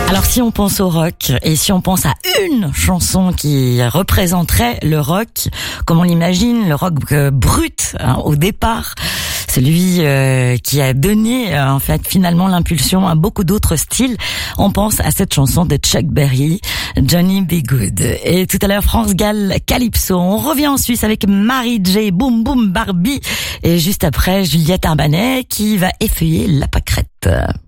Alors si on pense au rock et si on pense à une chanson qui représenterait le rock, comme on l'imagine, le rock brut au départ, celui qui a donné en fait finalement l'impulsion à beaucoup d'autres styles, on pense à cette chanson de Chuck Berry, Johnny B. Good. Et tout à l'heure France Gall, Calypso. On revient en Suisse avec Mary J, Boom Boom Barbie, et juste après Juliette Armanet qui va effeuiller la pâquerette.